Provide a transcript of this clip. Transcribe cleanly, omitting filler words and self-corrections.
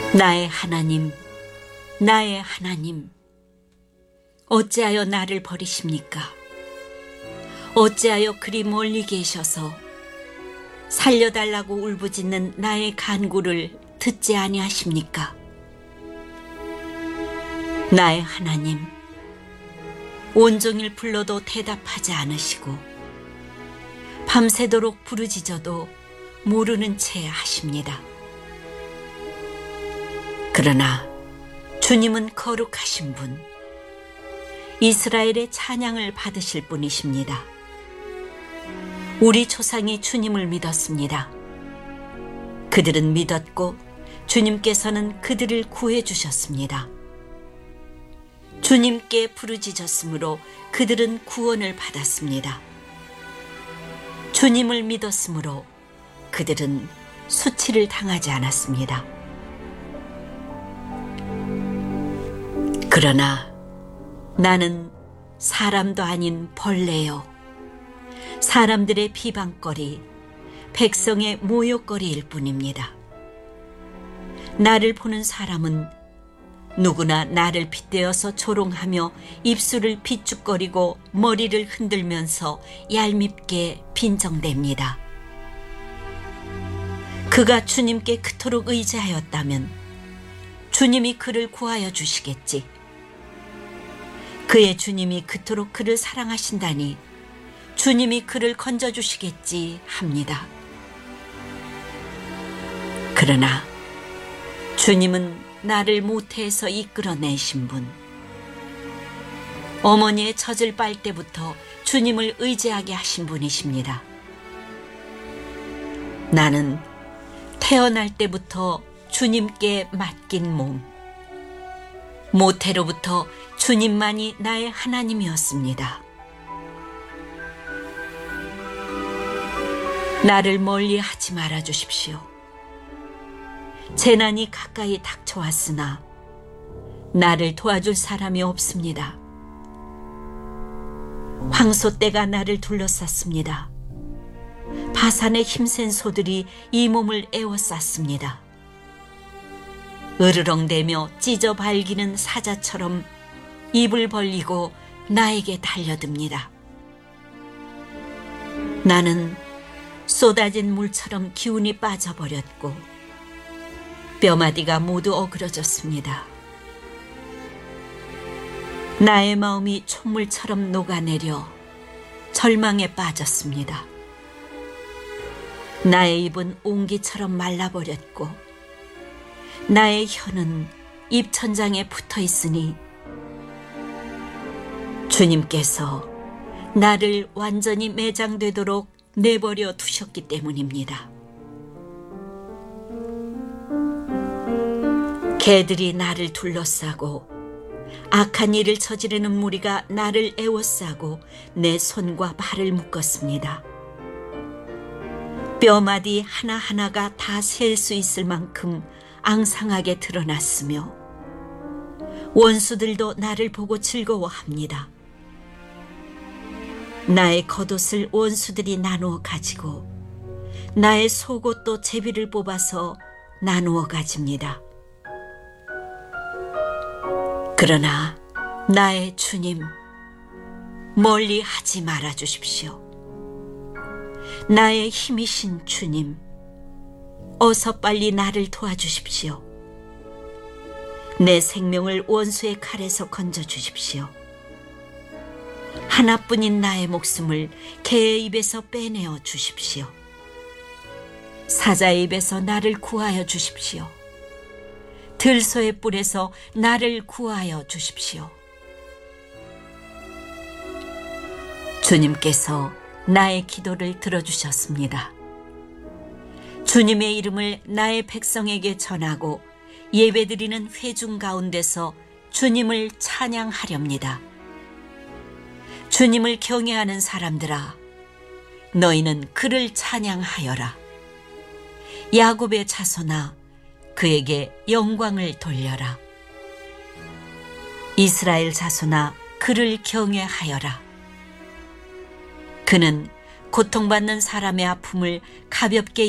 나의 하나님, 나의 하나님, 어찌하여 나를 버리십니까? 어찌하여 그리 멀리 계셔서 살려달라고 울부짖는 나의 간구를 듣지 아니하십니까? 나의 하나님, 온종일 불러도 대답하지 않으시고 밤새도록 부르짖어도 모르는 채 하십니다. 그러나 주님은 거룩하신 분, 이스라엘의 찬양을 받으실 분이십니다. 우리 조상이 주님을 믿었습니다. 그들은 믿었고 주님께서는 그들을 구해 주셨습니다. 주님께 부르짖었으므로 그들은 구원을 받았습니다. 주님을 믿었으므로 그들은 수치를 당하지 않았습니다. 그러나 나는 사람도 아닌 벌레요, 사람들의 비방거리, 백성의 모욕거리일 뿐입니다. 나를 보는 사람은 누구나 나를 빗대어서 조롱하며 입술을 비죽거리고 머리를 흔들면서 얄밉게 빈정댑니다. 그가 주님께 그토록 의지하였다면 주님이 그를 구하여 주시겠지. 그의 주님이 그토록 그를 사랑하신다니 주님이 그를 건져주시겠지 합니다. 그러나 주님은 나를 모태에서 이끌어내신 분, 어머니의 젖을 빨 때부터 주님을 의지하게 하신 분이십니다. 나는 태어날 때부터 주님께 맡긴 몸, 모태로부터 주님만이 나의 하나님이었습니다. 나를 멀리 하지 말아 주십시오. 재난이 가까이 닥쳐왔으나 나를 도와줄 사람이 없습니다. 황소떼가 나를 둘러쌌습니다. 바산의 힘센 소들이 이 몸을 에워쌌습니다. 으르렁대며 찢어 발기는 사자처럼 입을 벌리고 나에게 달려듭니다. 나는 쏟아진 물처럼 기운이 빠져버렸고 뼈마디가 모두 어그러졌습니다. 나의 마음이 촛물처럼 녹아내려 절망에 빠졌습니다. 나의 입은 옹기처럼 말라버렸고 나의 혀는 입천장에 붙어 있으니 주님께서 나를 완전히 매장되도록 내버려 두셨기 때문입니다. 개들이 나를 둘러싸고 악한 일을 저지르는 무리가 나를 에워싸고 내 손과 발을 묶었습니다. 뼈마디 하나하나가 다 셀 수 있을 만큼 앙상하게 드러났으며 원수들도 나를 보고 즐거워합니다. 나의 겉옷을 원수들이 나누어 가지고 나의 속옷도 제비를 뽑아서 나누어 가집니다. 그러나 나의 주님, 멀리 하지 말아 주십시오. 나의 힘이신 주님, 어서 빨리 나를 도와주십시오. 내 생명을 원수의 칼에서 건져주십시오. 하나뿐인 나의 목숨을 개의 입에서 빼내어 주십시오. 사자의 입에서 나를 구하여 주십시오. 들소의 뿔에서 나를 구하여 주십시오. 주님께서 나의 기도를 들어주셨습니다. 주님의 이름을 나의 백성에게 전하고 예배드리는 회중 가운데서 주님을 찬양하렵니다. 주님을 경외하는 사람들아, 너희는 그를 찬양하여라. 야곱의 자손아, 그에게 영광을 돌려라. 이스라엘 자손아, 그를 경외하여라. 그는 고통받는 사람의 아픔을 가볍게